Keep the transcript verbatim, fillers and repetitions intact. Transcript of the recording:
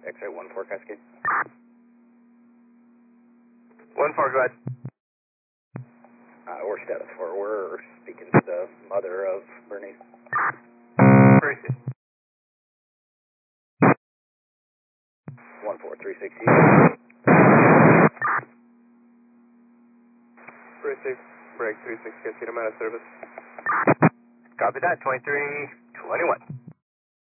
X-ray one four Cascade. one four, go ahead. Uh, we're status four. We're speaking to the mother of Bernice. Bernice. one four three six E. Bernice, break three six, Cascade, I'm out of service. Copy that, twenty-three twenty-one.